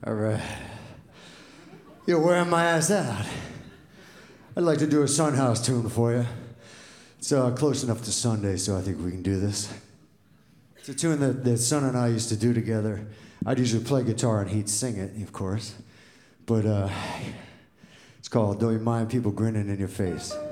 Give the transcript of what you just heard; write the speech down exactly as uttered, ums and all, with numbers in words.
All right. You're wearing my ass out. I'd like to do a Sunhouse tune for you. It's uh, close enough to Sunday, so I think we can do this. It's a tune that, that Son and I used to do together. I'd usually play guitar and he'd sing it, of course. But uh, it's called Don't You Mind People Grinning in Your Face.